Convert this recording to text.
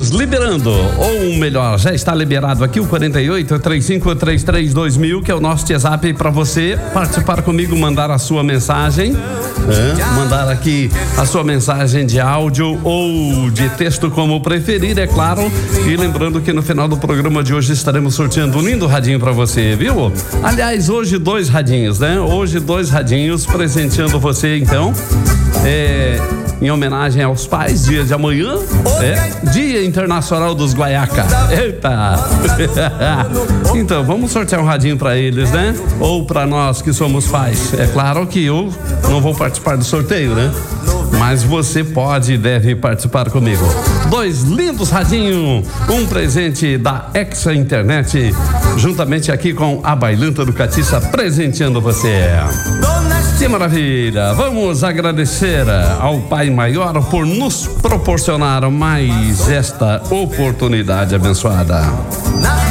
Estamos liberando, ou melhor, já está liberado aqui o 48-3533-2000, que é o nosso WhatsApp para você participar comigo, mandar a sua mensagem, mandar aqui a sua mensagem de áudio ou de texto, como preferir, é claro. E lembrando que no final do programa de hoje estaremos sorteando um lindo radinho para você, viu? Aliás, hoje 2 radinhos, né? Hoje 2 radinhos presenteando você, então. Em homenagem aos pais, dia de amanhã, Dia Internacional dos Guaiaca. Eita! Então, vamos sortear um radinho pra eles, né? Ou pra nós que somos pais. É claro que eu não vou participar do sorteio, né? Mas você pode e deve participar comigo. 2 lindos radinhos, um presente da Exa Internet, juntamente aqui com a Bailanta do Catiça, presenteando você. Que maravilha! Vamos agradecer ao Pai Maior por nos proporcionar mais esta oportunidade abençoada.